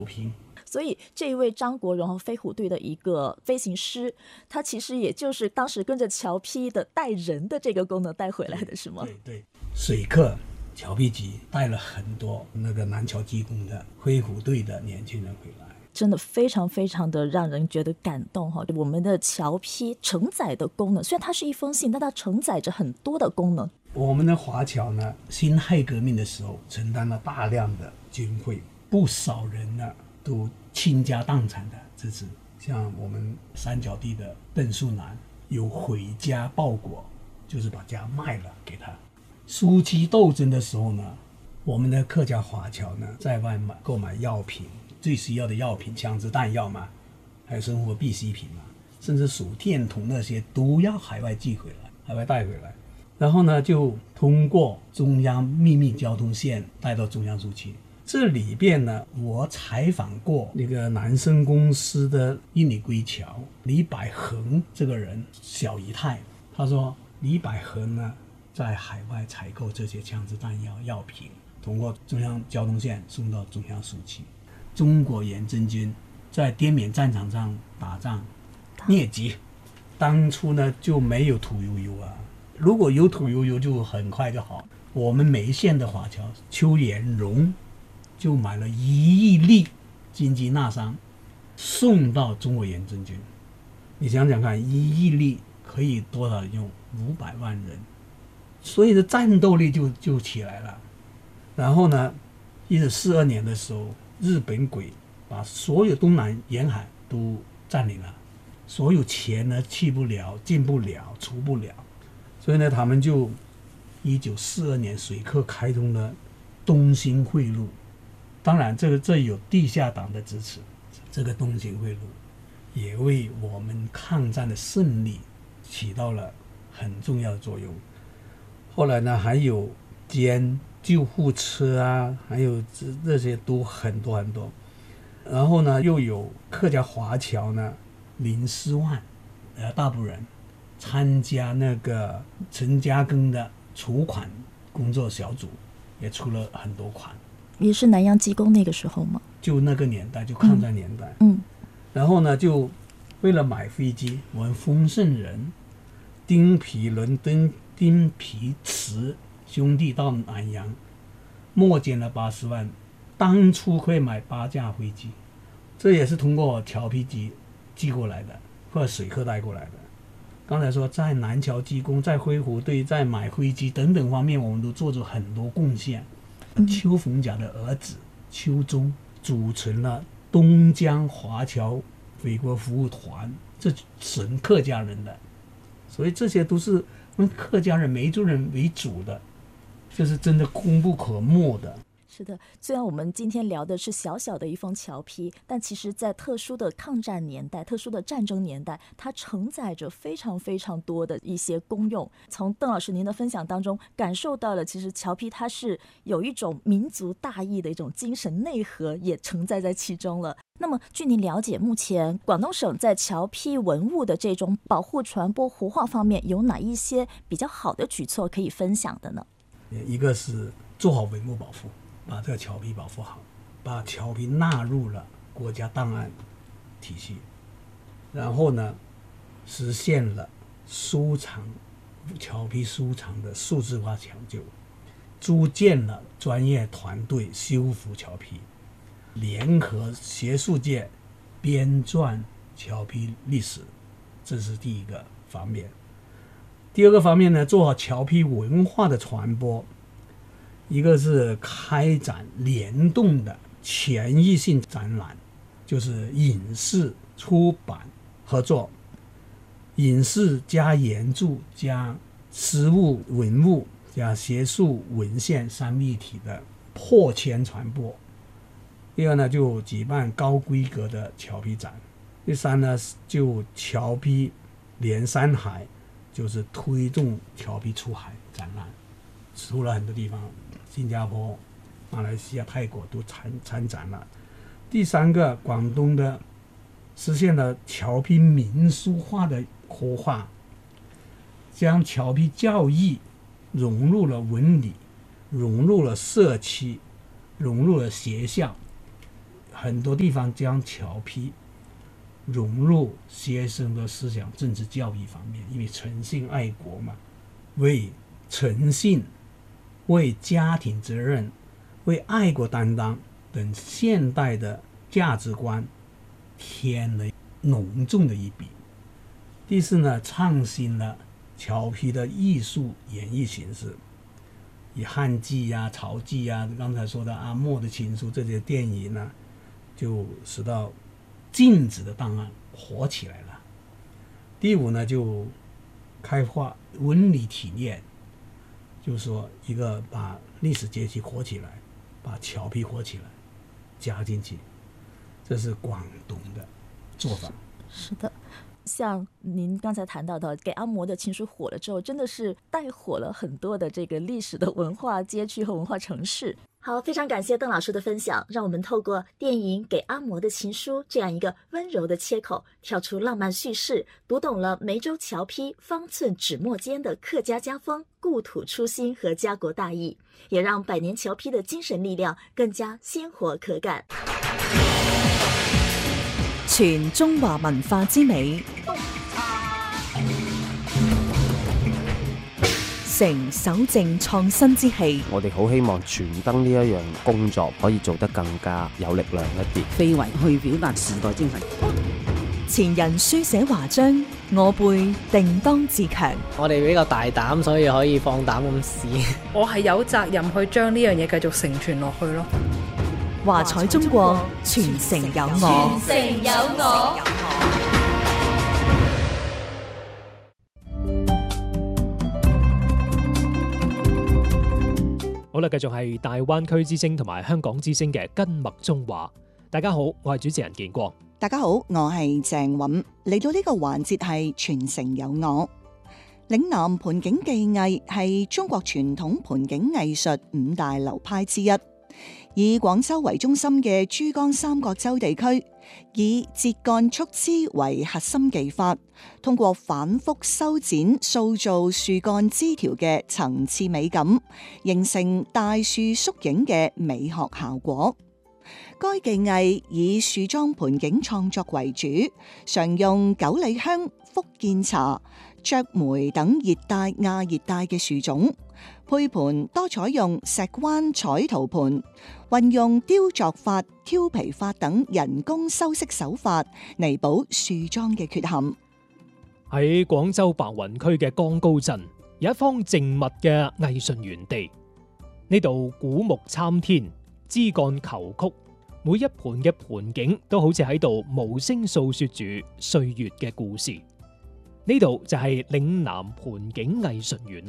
所以这一位张国荣飞虎队的一个飞行师，他其实也就是当时跟着侨批的带人的这个功能带回来的，是吗？ 对，水客侨批级带了很多那个南侨技工的飞虎队的年轻人回来， 真的非常非常的让人觉得感动哈！我们的侨批承载的功能，虽然它是一封信，但它承载着很多的功能。 我们的华侨呢，辛亥革命的时候承担了大量的军费，不少人呢都倾家荡产的支持。像我们三角地的邓树南有回家报国，就是把家卖了给他。暑期斗争的时候呢，我们的客家华侨呢在外购买药品，最需要的药品，枪支弹药嘛，还有生活必需品嘛，甚至手电筒那些都要海外寄回来，海外带回来。然后呢，就通过中央秘密交通线带到中央苏区。这里边呢，我采访过那个南生公司的印尼归侨李百恒这个人，小姨太，他说李百恒呢在海外采购这些枪支弹药药品，通过中央交通线送到中央苏区。中国远征军在滇缅战场上打仗疟疾，当初呢就没有屠呦呦啊，如果有屠呦呦就很快就好。我们梅县的华侨邱延荣就买了1亿粒金鸡纳桑送到中国远征军。你想想看，1亿粒可以多少用？500万人，所以的战斗力就起来了。然后呢，1942年的时候，日本鬼把所有东南沿海都占领了，所有钱呢去不了、进不了、出不了，所以呢，他们就1942年水客开通了东兴汇路。当然这有地下党的支持，这个东兴汇路也为我们抗战的胜利起到了很重要的作用。后来呢，还有兼救护车啊，还有这些都很多很多。然后呢，又有客家华侨呢林思万大部人参加那个陈嘉庚的筹款工作小组，也出了很多款。 也是南洋技工那个时候吗？ 就那个年代，就抗战年代。然后呢，就为了买飞机，我们丰盛人丁皮伦敦、丁皮慈兄弟到南洋，募捐了80万，当初会买8架飞机，这也是通过侨批机寄过来的，或者水客带过来的。刚才说在南侨技工、在飞虎队、在买飞机等等方面，我们都做出很多贡献。邱逢甲的儿子邱忠组成了东江华侨美国服务团，这纯客家人的，所以这些都是用客家人梅族人为主的，这是真的功不可没的。 是的，虽然我们今天聊的是小小的一封侨批，但其实在特殊的抗战年代、特殊的战争年代，它承载着非常非常多的一些功用。从邓老师您的分享当中感受到了，其实侨批它是有一种民族大义的一种精神内核也承载在其中了。那么据您了解，目前广东省在侨批文物的这种保护、传播、活化方面有哪一些比较好的举措可以分享的呢？ 一个是做好文物保护，把这个侨批保护好，把侨批纳入了国家档案体系，然后呢，实现了收藏侨批收藏的数字化抢救，组建了专业团队修复侨批，联合学术界编撰侨批历史，这是第一个方面。第二个方面呢，做好侨批文化的传播，一个是开展联动的全域性展览，就是影视、出版合作，影视加研著加实物文物加学术文献三位一体的破圈传播。第二呢，就举办高规格的侨批展。第三呢，就侨批连山海，就是推动侨批出海展览，出了很多地方，新加坡、马来西亚、泰国都参展了。第三个，广东的实现了侨批民俗化的活化，将侨批教育融入了文理，融入了社区，融入了学校， 很多地方将侨批融入学生的思想政治教育方面，因为诚信爱国嘛，为诚信、为家庭责任、为爱国担当等现代的价值观添了浓重的一笔。第四呢，创新了侨批的艺术演绎形式，以汉记啊、曹记啊，刚才说的阿莫的情书这些电影呢，就使到禁止的档案火起来了。第五呢，就开发文理体验，就是说一个把历史节气火起来，把侨批火起来加进去，这是广东的做法。 是的，像您刚才谈到的，给阿嬷的情书火了之后，真的是带火了很多的这个历史的文化街区和文化城市。好，非常感谢邓老师的分享，让我们透过电影《给阿嬷的情书》这样一个温柔的切口，跳出浪漫叙事，读懂了梅州侨批方寸纸墨间的客家家风、故土初心和家国大义，也让百年侨批的精神力量更加鲜活可感。 全中華文化之美，成守正創新之氣。 我哋好希望傳燈呢一樣工作可以做得更加有力量一啲， 非遺去表達時代精神。 前人書寫華章，我輩定當自強。 我哋比較大膽，所以可以放膽咁試。 我係有責任去將呢樣嘢繼續承傳落去咯。 華彩中國，傳承有我。 傳承有我。 好啦，繼續係大灣區之聲同埋香港之聲嘅根脈中華。大家好，我係主持人建國。 大家好，我係鄭韻。嚟到呢個環節係傳承有我。嶺南盆景技藝係中國傳統盆景藝術五大流派之一。以廣州為中心嘅珠江三角洲地區，以節幹束枝為核心技法，通過反覆修剪塑造樹幹枝條嘅層次美感，形成大樹縮影嘅美學效果。該技藝以樹裝盆景創作為主，常用九里香、福建茶、雀梅等熱帶、亞熱帶嘅樹種。配盤多採用石灣彩陶盤，運用雕琢法、挑皮法等人工修飾手法，彌補樹樁嘅缺陷。 喺廣州白雲區嘅江高鎮，有一方靜謐嘅藝術園地。呢度古木參天，枝幹求曲，每一盤嘅盆景都好似喺度無聲訴說住歲月嘅故事。呢度就係嶺南盆景藝術園。